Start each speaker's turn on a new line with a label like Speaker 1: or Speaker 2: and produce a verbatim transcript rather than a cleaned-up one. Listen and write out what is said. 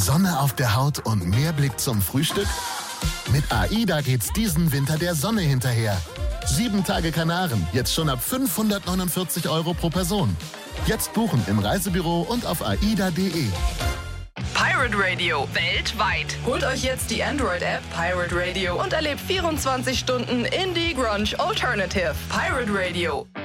Speaker 1: Sonne auf der Haut und mehr Blick zum Frühstück? Mit AIDA geht's diesen Winter der Sonne hinterher. Sieben Tage Kanaren, jetzt schon ab fünfhundertneunundvierzig Euro pro Person. Jetzt buchen im Reisebüro und auf aida punkt de.
Speaker 2: Pirate Radio, weltweit. Holt euch jetzt die Android-App Pirate Radio und erlebt vierundzwanzig Stunden Indie Grunge Alternative. Pirate Radio.